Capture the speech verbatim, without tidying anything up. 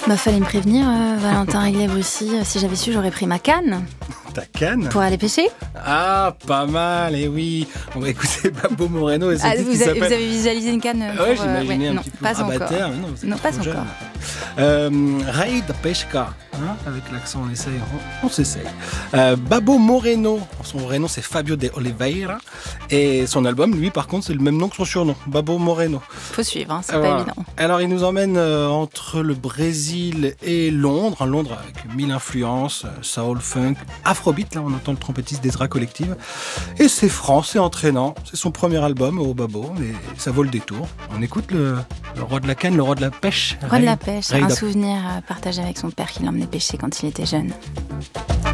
Bah, fallait me prévenir, euh, Valentin Réglé-Brussy. Si j'avais su, j'aurais pris ma canne. Ta canne? Pour aller pêcher. Ah, pas mal, et eh oui. On va écouter Babbo Moreno et son ah, titre vous, qui a, s'appelle... vous avez visualisé une canne pour, Ouais, j'imaginais euh, ouais, un non, petit peu. Pas Ah, encore. bah, terre, non, non pas jeune. encore. Euh, Rei da Pesca, hein, avec l'accent, on essaye, on, on s'essaye. Euh, Babbo Moreno, son vrai nom c'est Fabio de Oliveira, et son album, lui, par contre, c'est le même nom que son surnom, Babbo Moreno. Faut suivre, hein, c'est Alors, pas évident. Alors, il nous emmène euh, entre le Brésil et Londres, hein, Londres avec mille influences, euh, soul, funk, afrobeat, là on entend le trompettiste d'Ezra Collective, et c'est franc, c'est entraînant, c'est son premier album au Babbo, mais ça vaut le détour. On écoute le, le roi de la canne, le roi de la pêche. Roi de la pêche, Rei un da... souvenir partagé avec son père qui l'emmenait pêcher quand il était jeune.